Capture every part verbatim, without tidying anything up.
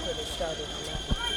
get it started on that.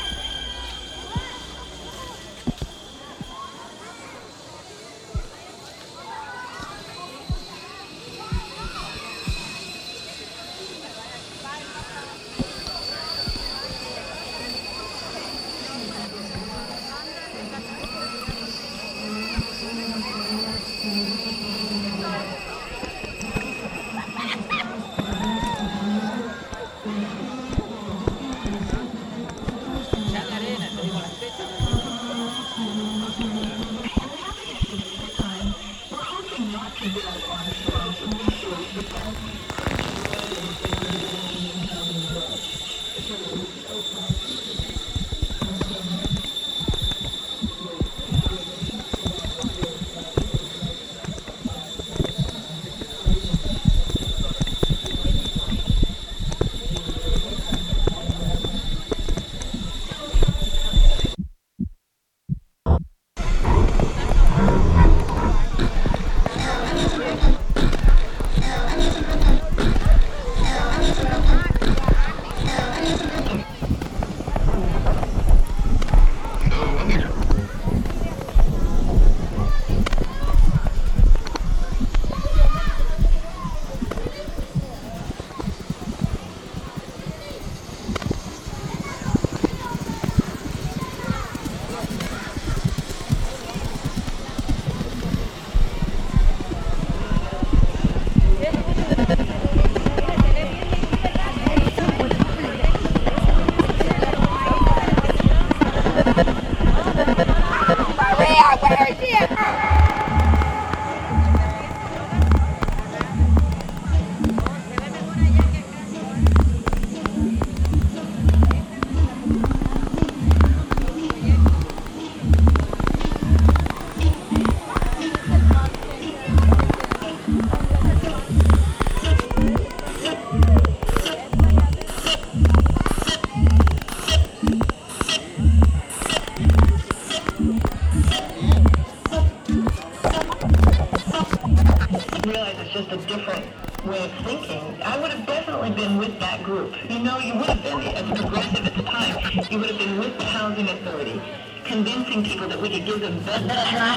Realize it's just a different way of thinking. I would have definitely been with that group. You know, you would have been, as a progressive at the time, you would have been with the housing authority, convincing people that we could give them better.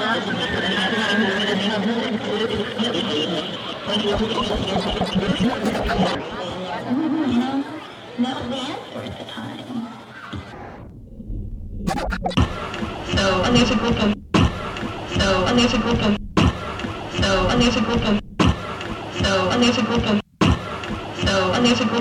You know, that was the answer at the time. So, and there's a group of, so, and there's a group of, so, and there's a group of, so, and there's a group of, so, and there's a group